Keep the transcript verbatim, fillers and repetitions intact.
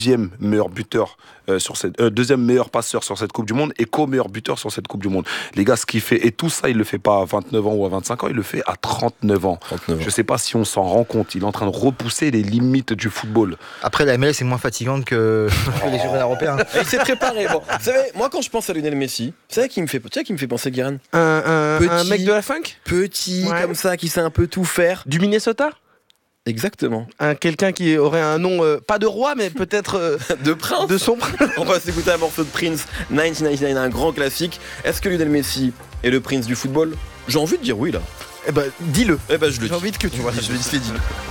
deuxième meilleur buteur euh, sur cette euh, deuxième meilleur passeur sur cette Coupe du Monde et co-meilleur buteur sur cette Coupe du Monde. Les gars, ce qu'il fait, et tout ça, il le fait pas à vingt-neuf ans ou à vingt-cinq ans, il le fait à trente-neuf ans. trente-neuf ans. Je sais pas si on s'en rend compte, il est en train de repousser les limites du football. Après, la M L S est moins fatigante que, que les championnats européens. Et il s'est préparé. Bon, vous savez, moi quand je pense à Lionel Messi, vous savez qui me fait, tu sais qui me fait penser, Guérin? Un, un, Petit. un mec de la funk? Petit, Ouais. comme ça, qui sait un peu tout faire. Du Minnesota? Exactement. Un, quelqu'un qui aurait un nom, euh, pas de roi, mais peut-être euh, De Prince. de son prince. On va s'écouter un morceau de Prince, mille neuf cent quatre-vingt-dix-neuf, un grand classique. Est-ce que Lionel Messi est le prince du football? J'ai envie de dire oui là. Eh ben, dis-le. Eh ben je le J'ai dis. envie que tu vois. Je le dis, c'est dit.